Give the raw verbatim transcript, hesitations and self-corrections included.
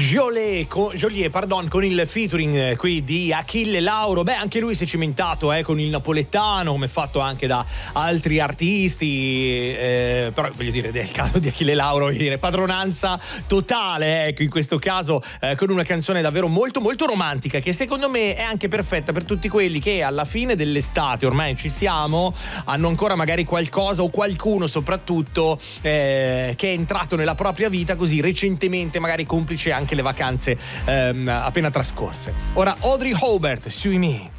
Joliet, con, Joliet pardon, con il featuring qui di Achille Lauro. Beh, anche lui si è cimentato eh, con il napoletano, come fatto anche da altri artisti, eh, però voglio dire, nel caso di Achille Lauro, voglio dire, padronanza totale, ecco, in questo caso eh, con una canzone davvero molto molto romantica, che secondo me è anche perfetta per tutti quelli che alla fine dell'estate, ormai ci siamo, hanno ancora magari qualcosa o qualcuno soprattutto eh, che è entrato nella propria vita così recentemente, magari complice anche le vacanze ehm, appena trascorse. Ora Audrey Hobart, Sue Me.